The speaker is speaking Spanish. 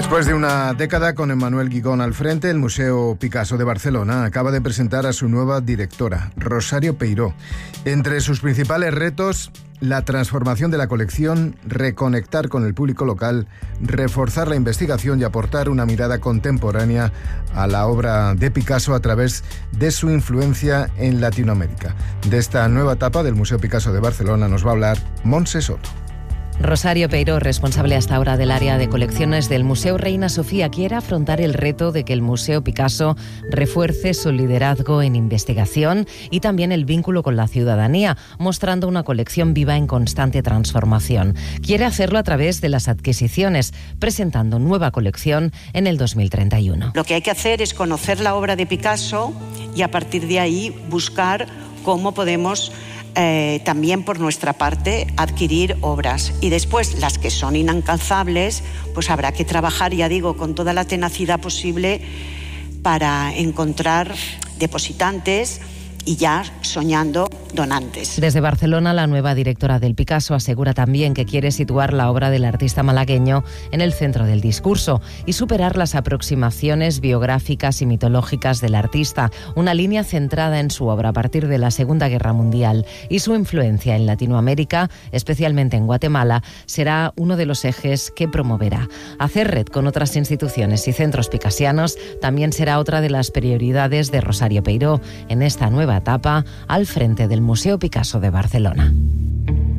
Después de una década con Emmanuel Guigón al frente, el Museo Picasso de Barcelona acaba de presentar a su nueva directora, Rosario Peiró. Entre sus principales retos, la transformación de la colección, reconectar con el público local, reforzar la investigación y aportar una mirada contemporánea a la obra de Picasso a través de su influencia en Latinoamérica. De esta nueva etapa del Museo Picasso de Barcelona nos va a hablar Montse Soto. Rosario Peiró, responsable hasta ahora del área de colecciones del Museo Reina Sofía, quiere afrontar el reto de que el Museo Picasso refuerce su liderazgo en investigación y también el vínculo con la ciudadanía, mostrando una colección viva en constante transformación. Quiere hacerlo a través de las adquisiciones, presentando nueva colección en el 2031. Lo que hay que hacer es conocer la obra de Picasso y a partir de ahí buscar cómo podemos también por nuestra parte adquirir obras, y después las que son inalcanzables pues habrá que trabajar, ya digo, con toda la tenacidad posible para encontrar depositantes y ya soñando donantes. Desde Barcelona, la nueva directora del Picasso asegura también que quiere situar la obra del artista malagueño en el centro del discurso y superar las aproximaciones biográficas y mitológicas del artista, una línea centrada en su obra a partir de la Segunda Guerra Mundial, y su influencia en Latinoamérica, especialmente en Guatemala, será uno de los ejes que promoverá. Hacer red con otras instituciones y centros picasianos también será otra de las prioridades de Rosario Peiró en esta nueva etapa al frente del Museo Picasso de Barcelona.